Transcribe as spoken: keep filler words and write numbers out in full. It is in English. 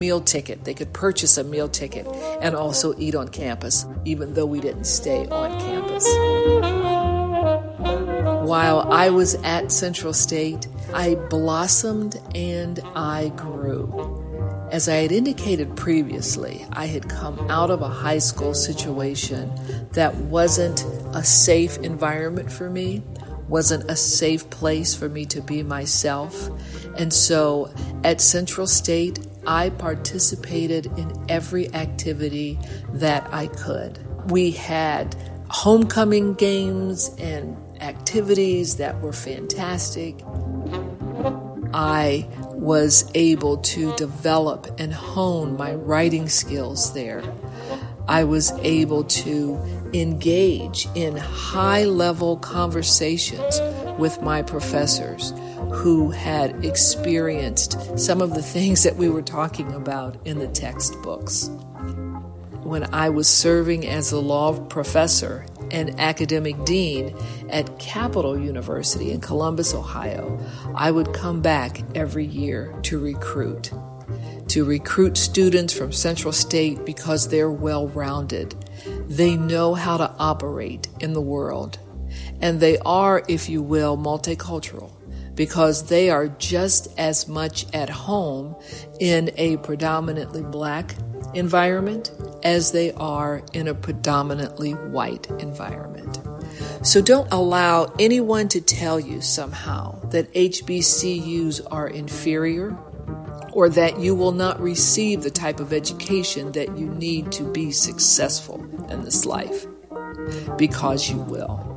meal ticket. They could purchase a meal ticket and also eat on campus, even though we didn't stay on campus. While I was at Central State, I blossomed and I grew. As I had indicated previously, I had come out of a high school situation that wasn't a safe environment for me, wasn't a safe place for me to be myself. And so at Central State, I participated in every activity that I could. We had homecoming games and activities that were fantastic. I was able to develop and hone my writing skills there. I was able to engage in high-level conversations with my professors who had experienced some of the things that we were talking about in the textbooks. When I was serving as a law professor and academic dean at Capital University in Columbus, Ohio, I would come back every year to recruit, to recruit students from Central State because they're well-rounded. They know how to operate in the world, and they are, if you will, multicultural, because they are just as much at home in a predominantly black environment as they are in a predominantly white environment. So don't allow anyone to tell you somehow that H B C Us are inferior or that you will not receive the type of education that you need to be successful in this life, because you will.